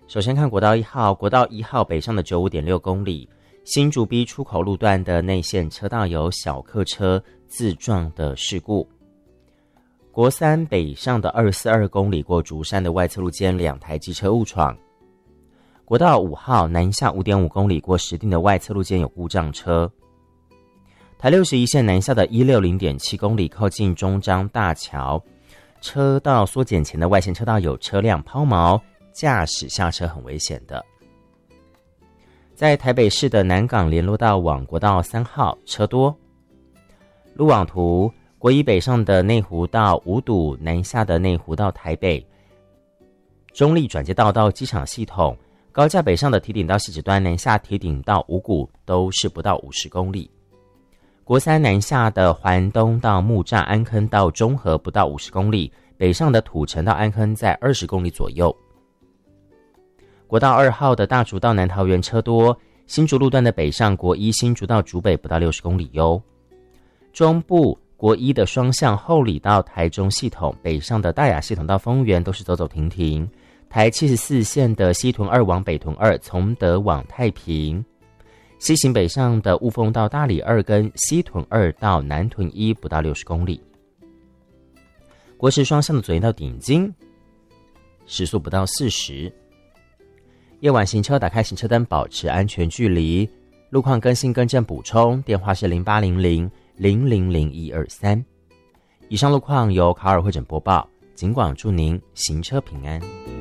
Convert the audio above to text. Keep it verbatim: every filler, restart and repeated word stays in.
首先看国道一号，国道一号北上的 九十五点六公里，新竹 B 出口路段的内线车道有小客车自撞的事故。国三北上的二十四点二公里，过竹山的外侧路间两台机车误闯。国道五号南下 五点五公里，过石碇的外侧路间有故障车。台六十一线南下的一百六十点七公里，靠近中彰大桥车道缩减前的外线车道有车辆抛锚，驾驶下车很危险的。在台北市的南港联络道往国道三号车多。路网图，国一北上的内湖到五堵，南下的内湖到台北，中立转接道到机场系统，高架北上的堤顶到汐止端，南下堤顶到五股都是不到五十公里。国三南下的环东到木栅安坑到中和不到五十公里，北上的土城到安坑在二十公里左右。国道二号的大竹到南桃园车多，新竹路段的北上国一新竹到竹北不到六十公里哟。中部国一的双向后里到台中系统，北上的大雅系统到丰原都是走走停停。台七十四线的西屯二往北屯二，从德往太平。西行北上的雾峰到大里二跟西屯二到南屯一不到六十公里。国十双向的左营到顶金，时速不到四十。夜晚行车打开行车灯，保持安全距离。路况更新更正补充，电话是零八零零零零零一二三。以上路况由卡尔会诊播报，警广祝您行车平安。